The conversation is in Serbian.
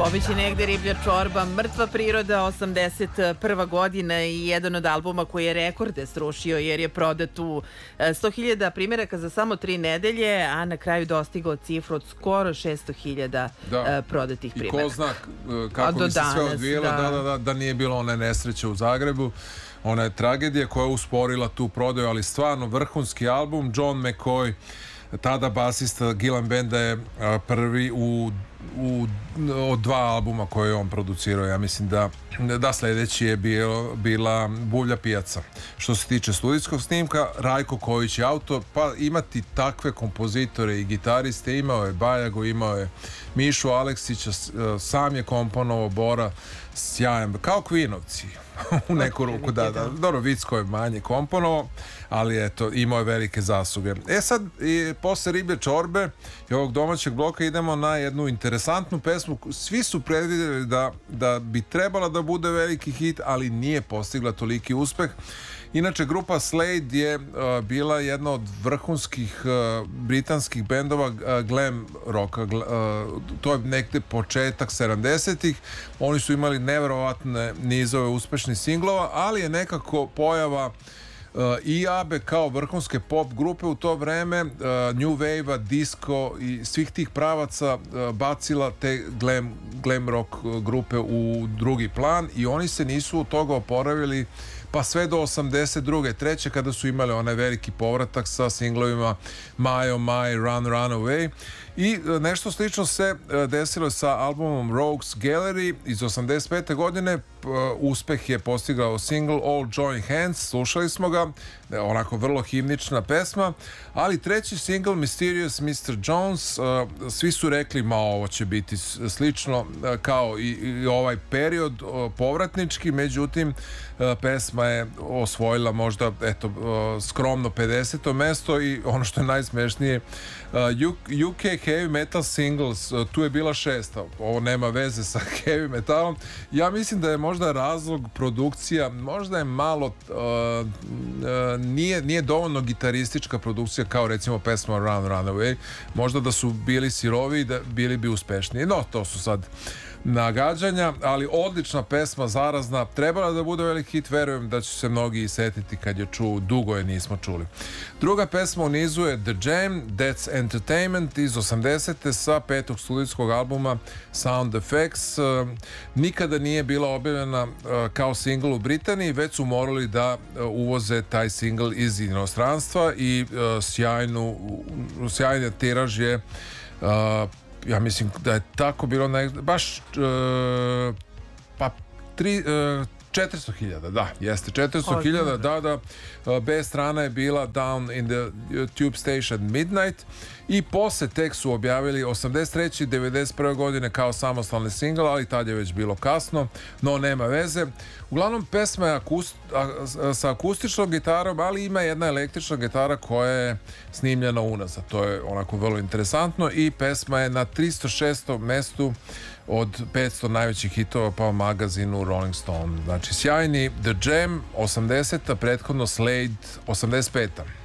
Pobeći negde riblja čorba, mrtva priroda, 81. godina i jedan od albuma koji je rekorde srušio jer je prodat u 100.000 primjeraka za samo 3 nedelje, a na kraju dostigao cifru od skoro 600.000 prodatih primjeraka. I ko zna kako bi se sve odvijelo da nije bilo one nesreće u Zagrebu, ona je tragedija koja je usporila tu prodaju, ali stvarno vrhunski album. John McCoy, tada basista Gillan Benda, je prvi od 2 albuma koje je on producirao. Ja mislim da sljedeći je bila Buvlja pijaca. Što se tiče studijskog snimka, Rajko Kojić je autor, pa imati takve kompozitore i gitariste, imao je Bajagu, imao je Mišu Aleksića, sam je komponovao, Bora, sjajan, kao Kvinovci u neku ruku, dobro, Vicko je manje komponovao, ali eto, imao je velike zasluge. Sad, posle Riblje čorbe i ovog domaćeg bloka idemo na jednu interesantnu pesmu. Svi su predvidjeli da bi trebala da bude veliki hit, ali nije postigla toliki uspeh. Inače, grupa Slade je bila jedna od vrhunskih britanskih bendova glam rocka. To je nekde početak 70-ih. Oni su imali neverovatne nizove uspešnih singlova, ali je nekako pojava i ABBE kao vrhunske pop grupe u to vreme, New Wave-a, disco i svih tih pravaca bacila te glam rock grupe u drugi plan i oni se nisu od toga oporavili pa sve do 82. treće, kada su imali onaj veliki povratak sa singlovima My Oh My, Run Run Away. I nešto slično se desilo sa albumom Rogues Gallery iz 85. godine. Uspeh je postigao single All Join Hands, slušali smo ga, onako vrlo himnična pesma, ali treći single Mysterious Mr. Jones, svi su rekli ovo će biti slično kao i ovaj period povratnički, međutim pesma je osvojila možda skromno 50. mesto i ono što je najsmešnije, UK Heavy Metal Singles, tu je bila 6. Ovo nema veze sa heavy metalom. Ja mislim da je možda razlog produkcija, možda je malo nije dovoljno gitaristička produkcija kao recimo pesma Run Run Away. Možda da su bili sirovi, bili bi uspešniji. No, to su sad nagađanja, ali odlična pesma, zarazna, trebala da bude veliki hit, verujem da će se mnogi setiti kad je čuo, dugo je nismo čuli. Druga pesma u nizu je The Jam, That's Entertainment iz 80. sa 5. studijskog albuma Sound Effects. Nikada nije bila objavljena kao singl u Britaniji, već su morali da uvoze taj singl iz inostranstva i sjajni tiraž je ja mislim da je tako bilo baš 400.000, da, jeste 400.000, da, B strana je bila Down in the Tube Station Midnight i posle tek su objavili 83. 91. godine kao samostalni singl, ali tad je već bilo kasno, no nema veze. Uglavnom, pesma je sa akustičnom gitarom, ali ima jedna električna gitara koja je snimljena unazad. To je onako vrlo interesantno i pesma je na 306. mestu od 500 najvećih hitova po magazinu Rolling Stone. Znači, sjajni The Jam 80. prethodno Slade 85.